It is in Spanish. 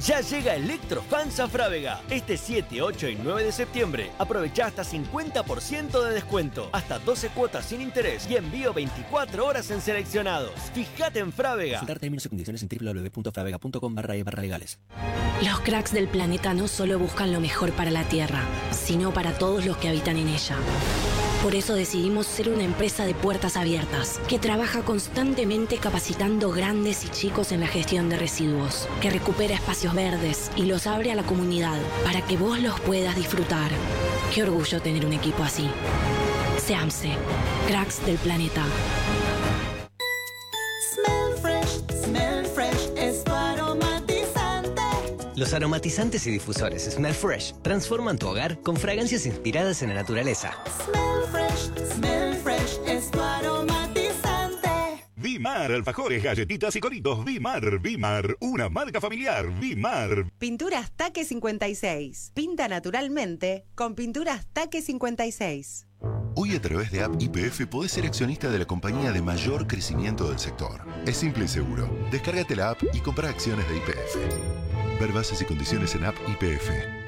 Ya llega Electrofans a Frávega. Este 7, 8 y 9 de septiembre. Aprovecha hasta 50% de descuento, hasta 12 cuotas sin interés y envío 24 horas en seleccionados. Fíjate en Frávega. Consultar términos y condiciones en www.fravega.com/legales. Los cracks del planeta no solo buscan lo mejor para la Tierra, sino para todos los que habitan en ella. Por eso decidimos ser una empresa de puertas abiertas, que trabaja constantemente capacitando grandes y chicos en la gestión de residuos, que recupera espacios verdes y los abre a la comunidad para que vos los puedas disfrutar. Qué orgullo tener un equipo así. SEAMSE, cracks del planeta. Smell fresh es tu aromatizante. Los aromatizantes y difusores Smell Fresh transforman tu hogar con fragancias inspiradas en la naturaleza. Smell fresh es tu aromatizante. Vimar, alfajores, galletitas y coritos. Vimar, una marca familiar. Vimar. Pinturas Taque 56. Pinta naturalmente con Pinturas Taque 56. Hoy a través de App YPF podés ser accionista de la compañía de mayor crecimiento del sector. Es simple y seguro. Descárgate la app y compra acciones de YPF. Ver bases y condiciones en App YPF.